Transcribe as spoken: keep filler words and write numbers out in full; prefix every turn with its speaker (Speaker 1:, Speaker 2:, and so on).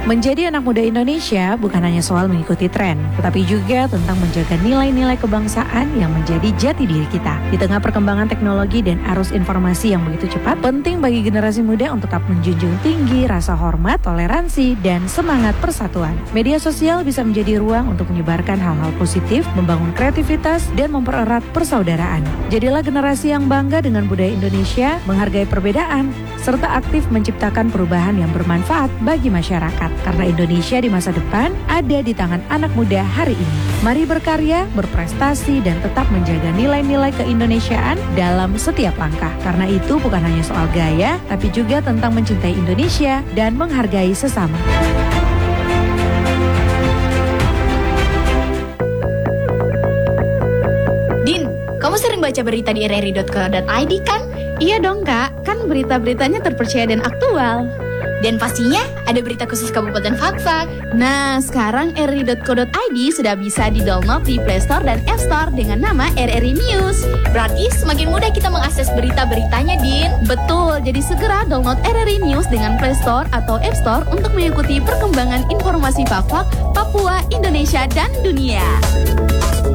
Speaker 1: Menjadi anak muda Indonesia bukan hanya soal mengikuti tren, tetapi juga tentang menjaga nilai-nilai kebangsaan yang menjadi jati diri kita. Di tengah perkembangan teknologi dan arus informasi yang begitu cepat, penting bagi generasi muda untuk tetap menjunjung tinggi rasa hormat, toleransi, dan semangat persatuan. Media sosial bisa menjadi ruang untuk menyebarkan hal-hal positif, membangun kreativitas, dan mempererat persaudaraan. Jadilah generasi yang bangga dengan budaya Indonesia, menghargai perbedaan, serta aktif menciptakan perubahan yang bermanfaat bagi masyarakat. Karena Indonesia di masa depan ada di tangan anak muda hari ini. Mari berkarya, berprestasi, dan tetap menjaga nilai-nilai keindonesiaan dalam setiap langkah. Karena itu bukan hanya soal gaya, tapi juga tentang mencintai Indonesia dan menghargai sesama.
Speaker 2: Din, kamu sering baca berita di r r i dot co dot i d kan?
Speaker 3: Iya dong kak, kan berita-beritanya terpercaya dan aktual.
Speaker 2: Dan pastinya ada berita khusus Kabupaten Fakfak.
Speaker 3: Nah, sekarang r r i dot co dot i d sudah bisa di-download di Play Store dan App Store dengan nama R R I News.
Speaker 2: Berarti semakin mudah kita mengakses berita-beritanya, Din.
Speaker 3: Betul, jadi segera download R R I News dengan Play Store atau App Store untuk mengikuti perkembangan informasi Fakfak, Papua, Indonesia, dan dunia.